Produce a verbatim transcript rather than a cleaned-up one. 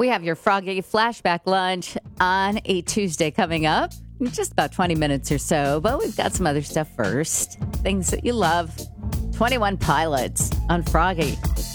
We have your Froggy Flashback Lunch on a Tuesday coming up in just about twenty minutes or so. But we've got some other stuff first. Things that you love. twenty-one Pilots on Froggy.